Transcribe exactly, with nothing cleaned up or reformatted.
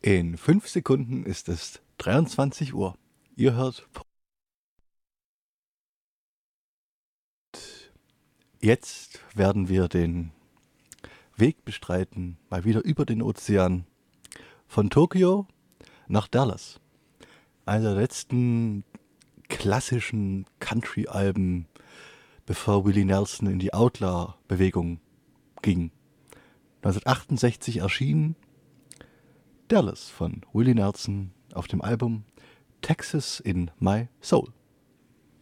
In fünf Sekunden ist es dreiundzwanzig Uhr. Ihr hört. Jetzt werden wir den Weg bestreiten, mal wieder über den Ozean, von Tokio nach Dallas. Einer der letzten klassischen Country-Alben, bevor Willie Nelson in die Outlaw-Bewegung ging. neunzehnhundertachtundsechzig erschien Dallas von Willie Nelson auf dem Album Texas in My Soul.